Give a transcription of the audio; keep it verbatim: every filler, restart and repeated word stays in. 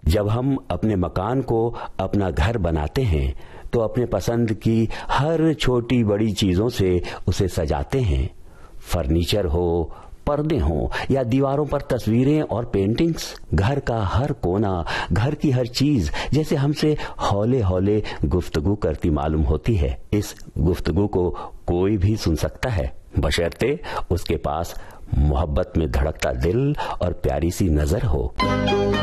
जब हम अपने मकान को अपना घर बनाते हैं तो अपने पसंद की हर छोटी बड़ी चीजों से उसे सजाते हैं। फर्नीचर हो, पर्दे हों या दीवारों पर तस्वीरें और पेंटिंग्स, घर का हर कोना, घर की हर चीज जैसे हमसे हौले हौले गुफ्तगू करती मालूम होती है। इस गुफ्तगू को कोई भी सुन सकता है, बशर्ते उसके पास मोहब्बत में धड़कता दिल और प्यारी सी नजर हो।